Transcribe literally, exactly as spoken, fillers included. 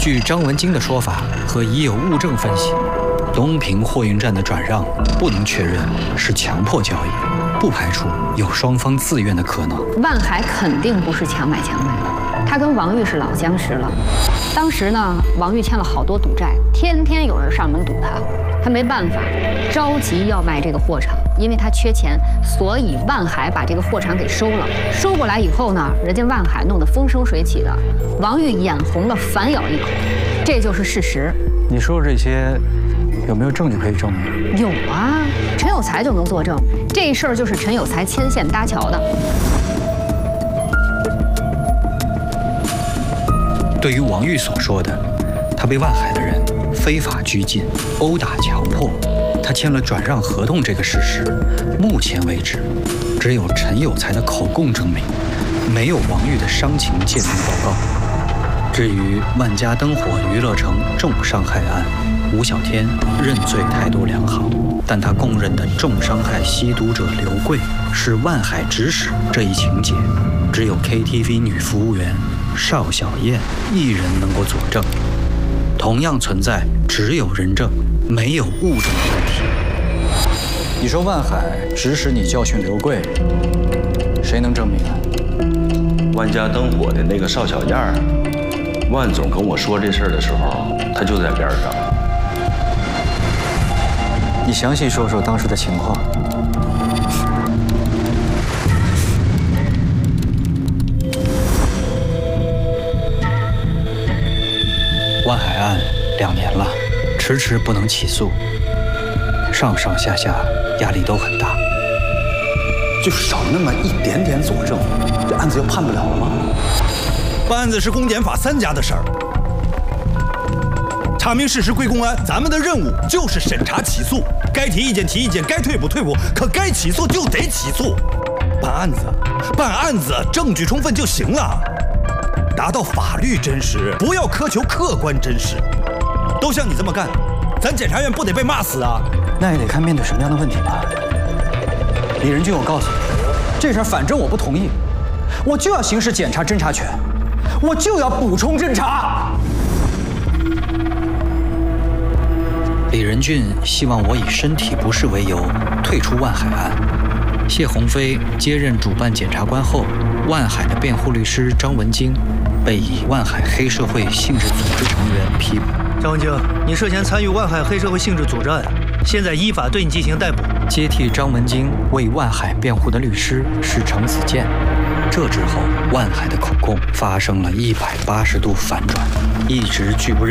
据张文京的说法和已有物证分析，东平货运站的转让不能确认是强迫交易，不排除有双方自愿的可能。 万海肯定不是强买强卖，他跟王玉是老相识了。当时呢，王玉欠了好多赌债，天天有人上门堵他，他没办法，着急要卖这个货场，因为他缺钱，所以万海把这个货场给收了。收过来以后呢，人家万海弄得风生水起的，王玉眼红了，反咬一口，这就是事实。 你说这些有没有证据可以证明？ 有啊，陈有才就能作证，这事儿就是陈有才牵线搭桥的。 对于王玉所说的，他被万海的人非法拘禁、殴打、强迫，他签了转让合同这个事实，目前为止，只有陈有才的口供证明，没有王玉的伤情鉴定报告。至于万家灯火娱乐城重伤害案，吴小天认罪态度良好，但他供认的重伤害吸毒者刘贵是万海指使这一情节，只有 K T V 女服务员邵小燕一人能够佐证，同样存在只有人证没有物证的问题。你说万海指使你教训刘贵，谁能证明啊？ 万家灯火的那个邵小燕儿，万总跟我说这事儿的时候，他就在边上。 你详细说说当时的情况。万海案两年了，迟迟不能起诉，上上下下压力都很大。 就少那么一点点佐证，这案子就判不了了吗？ 办案子是公检法三家的事儿，查明事实归公安，咱们的任务就是审查起诉，该提意见提意见，该退补退补，可该起诉就得起诉。办案子，办案子证据充分就行了，达到法律真实，不要苛求客观真实。都像你这么干，咱检察院不得被骂死啊？ 那也得看面对什么样的问题吧。李仁俊，我告诉你，这事儿反正我不同意，我就要行使检察侦查权，我就要补充侦查。李仁俊希望我以身体不适为由退出万海案。谢鸿飞接任主办检察官后，万海的辩护律师张文京被以万海黑社会性质组织成员批捕。 张文京，你涉嫌参与万海黑社会性质组织案，现在依法对你进行逮捕。 接替张文京为万海辩护的律师是程子健。这之后，万海的口供发生了一百八十度反转，一直拒不认